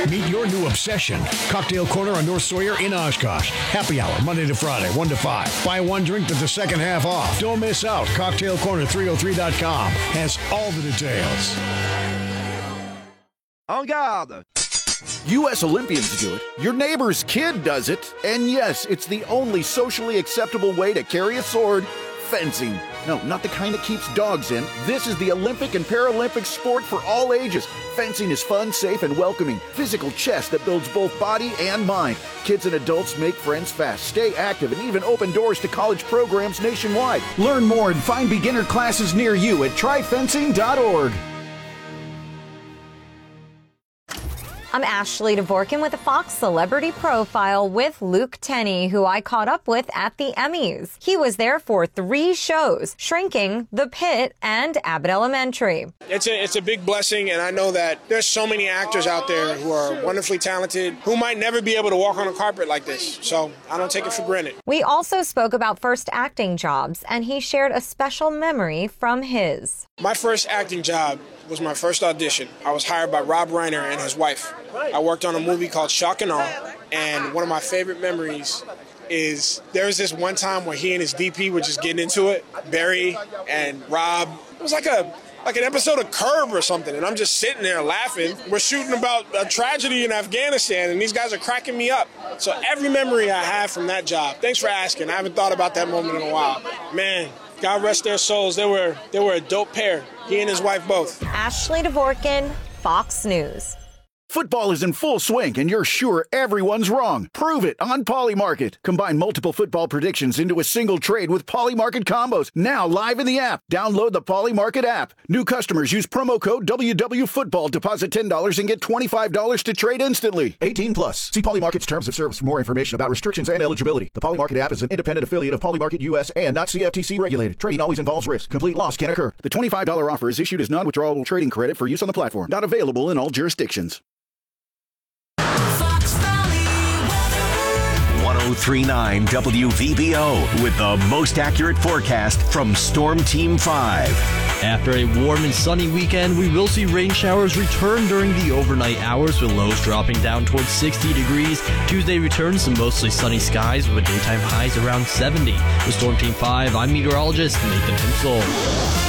Meet your new obsession. Cocktail Corner on North Sawyer in Oshkosh. Happy hour, Monday to Friday, 1 to 5. Buy one drink with the second half off. Don't miss out. CocktailCorner303.com has all the details. En garde! U.S. Olympians do it. Your neighbor's kid does it. And yes, it's the only socially acceptable way to carry a sword. Fencing. No, not the kind that keeps dogs in. This is the Olympic and Paralympic sport for all ages. Fencing is fun, safe, and welcoming. Physical chess that builds both body and mind. Kids and adults make friends fast, stay active, and even open doors to college programs nationwide. Learn more and find beginner classes near you at tryfencing.org. I'm Ashley Dvorkin with a Fox Celebrity Profile with Luke Tenney, who I caught up with at the Emmys. He was there for 3 shows, Shrinking, The Pit, and Abbott Elementary. It's a big blessing, and I know that there's so many actors out there who are wonderfully talented who might never be able to walk on a carpet like this, so I don't take it for granted. We also spoke about first acting jobs, and he shared a special memory from his. My first acting job was my first audition. I was hired by Rob Reiner and his wife. I worked on a movie called Shock and Awe, and one of my favorite memories is there was this one time where he and his DP were just getting into it, Barry and Rob. It was like an episode of Curb or something, and I'm just sitting there laughing. We're shooting about a tragedy in Afghanistan, and these guys are cracking me up. So every memory I have from that job, thanks for asking. I haven't thought about that moment in a while. Man, God rest their souls. They were a dope pair, he and his wife both. Ashley Dvorkin, Fox News. Football is in full swing, and you're sure everyone's wrong. Prove it on Polymarket. Combine multiple football predictions into a single trade with Polymarket combos. Now live in the app. Download the Polymarket app. New customers use promo code WWFootball. Deposit $10 and get $25 to trade instantly. 18 plus. See Polymarket's terms of service for more information about restrictions and eligibility. The Polymarket app is an independent affiliate of Polymarket US and not CFTC regulated. Trading always involves risk. Complete loss can occur. The $25 offer is issued as non-withdrawable trading credit for use on the platform. Not available in all jurisdictions. 1039 WVBO with the most accurate forecast from Storm Team 5. After a warm and sunny weekend, we will see rain showers return during the overnight hours with lows dropping down towards 60 degrees. Tuesday returns to mostly sunny skies with daytime highs around 70. With Storm Team 5, I'm meteorologist Nathan Hinsel.